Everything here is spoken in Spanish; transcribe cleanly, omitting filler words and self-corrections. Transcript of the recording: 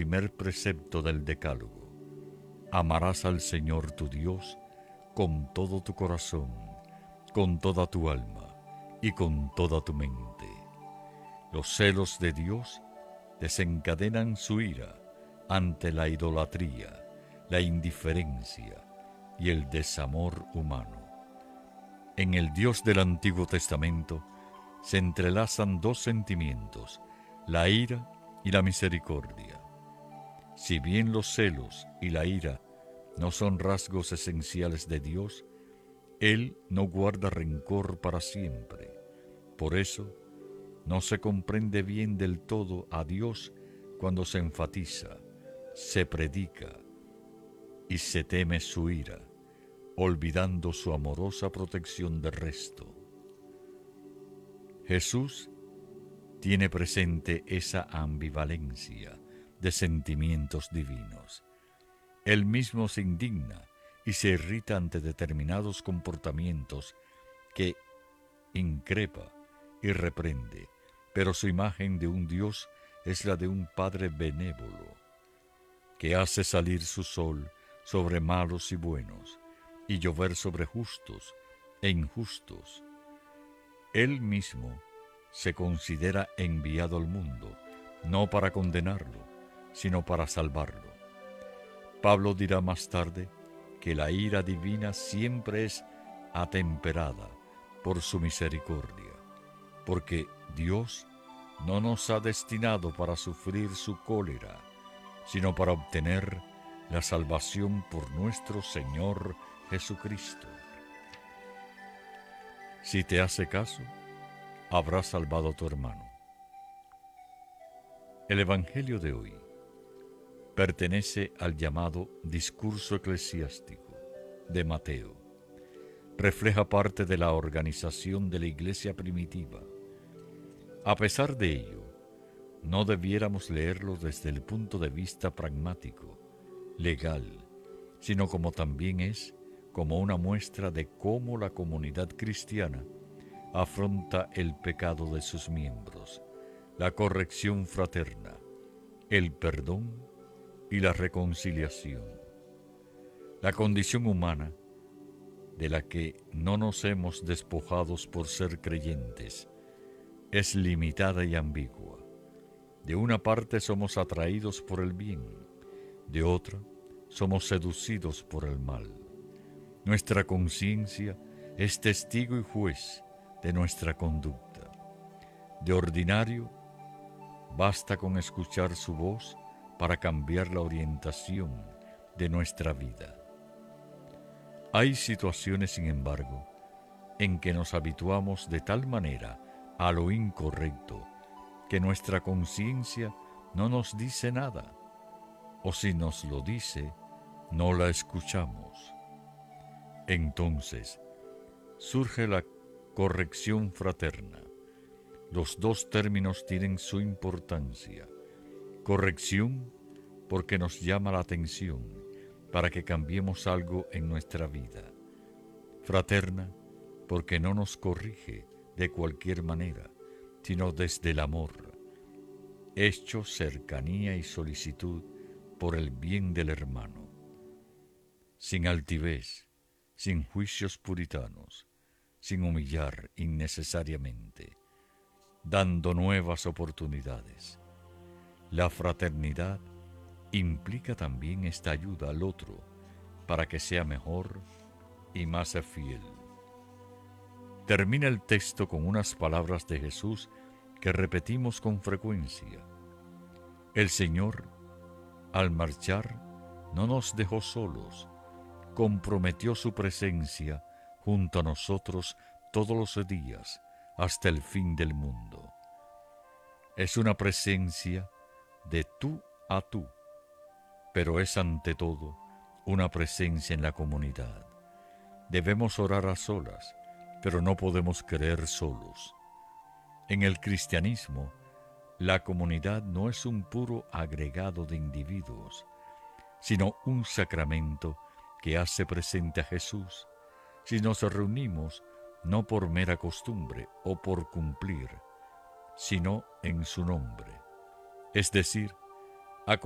primer precepto del Decálogo. Amarás al Señor tu Dios con todo tu corazón, con toda tu alma y con toda tu mente. Los celos de Dios desencadenan su ira ante la idolatría, la indiferencia y el desamor humano. En el Dios del Antiguo Testamento se entrelazan dos sentimientos, la ira y la misericordia. Si bien los celos y la ira no son rasgos esenciales de Dios, Él no guarda rencor para siempre. Por eso, no se comprende bien del todo a Dios cuando se enfatiza, se predica y se teme su ira, olvidando su amorosa protección del resto. Jesús tiene presente esa ambivalencia de sentimientos divinos. Él mismo se indigna y se irrita ante determinados comportamientos que increpa y reprende, pero su imagen de un Dios es la de un Padre benévolo, que hace salir su sol sobre malos y buenos, y llover sobre justos e injustos. Él mismo se considera enviado al mundo, no para condenarlo, sino para salvarlo. Pablo dirá más tarde que la ira divina siempre es atemperada por su misericordia, porque Dios no nos ha destinado para sufrir su cólera, sino para obtener la salvación por nuestro Señor Jesucristo. Si te hace caso, habrás salvado a tu hermano. El Evangelio de hoy pertenece al llamado discurso eclesiástico de Mateo. Refleja parte de la organización de la iglesia primitiva. A pesar de ello, no debiéramos leerlo desde el punto de vista pragmático, legal, sino como también es como una muestra de cómo la comunidad cristiana afronta el pecado de sus miembros, la corrección fraterna, el perdón y la reconciliación. La condición humana, de la que no nos hemos despojado por ser creyentes, es limitada y ambigua. De una parte somos atraídos por el bien, de otra somos seducidos por el mal. Nuestra conciencia es testigo y juez de nuestra conducta. De ordinario, basta con escuchar su voz para cambiar la orientación de nuestra vida. Hay situaciones, sin embargo, en que nos habituamos de tal manera a lo incorrecto que nuestra conciencia no nos dice nada, o si nos lo dice, no la escuchamos. Entonces, surge la corrección fraterna. Los dos términos tienen su importancia. Corrección porque nos llama la atención para que cambiemos algo en nuestra vida. Fraterna porque no nos corrige de cualquier manera, sino desde el amor, hecho cercanía y solicitud por el bien del hermano. Sin altivez, sin juicios puritanos, sin humillar innecesariamente, dando nuevas oportunidades. La fraternidad implica también esta ayuda al otro para que sea mejor y más fiel. Termina el texto con unas palabras de Jesús que repetimos con frecuencia. El Señor, al marchar, no nos dejó solos, comprometió su presencia junto a nosotros todos los días hasta el fin del mundo. Es una presencia de tú a tú, pero es ante todo una presencia en la comunidad. Debemos orar a solas, pero no podemos creer solos. En el cristianismo, la comunidad no es un puro agregado de individuos, sino un sacramento que hace presente a Jesús. Si nos reunimos, no por mera costumbre o por cumplir, sino en su nombre, es decir,